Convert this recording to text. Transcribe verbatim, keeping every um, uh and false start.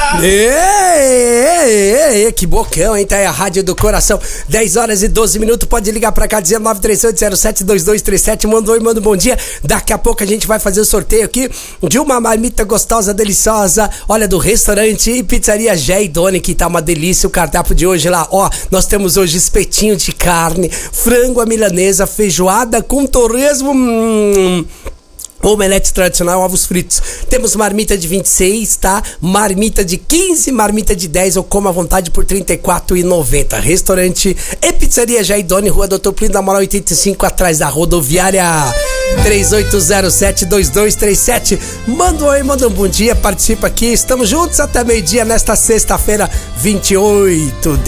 Ei, ei, ei, que bocão, hein? Tá aí a Rádio do Coração. dez horas e doze minutos. Pode ligar pra cá, nove três oito zero sete dois dois três sete. Manda um oi, manda um bom dia. Daqui a pouco a gente vai fazer o sorteio aqui de uma marmita gostosa, deliciosa. Olha, do restaurante e pizzaria Jé e Doni, que tá uma delícia o cardápio de hoje lá. Ó, nós temos hoje espetinho de carne, frango à milanesa, feijoada com torresmo. Hum... Omelete tradicional, ovos fritos. Temos marmita de vinte e seis, tá? Marmita de quinze, marmita de dez ou coma à vontade por trinta e quatro reais e noventa centavos. Restaurante e pizzaria Jé e Doni, Rua Doutor Plínio da Moral oitenta e cinco, atrás da rodoviária. três oito zero sete dois dois três sete. Manda um oi, manda um bom dia, participa aqui. Estamos juntos até meio-dia nesta sexta-feira, vinte e oito de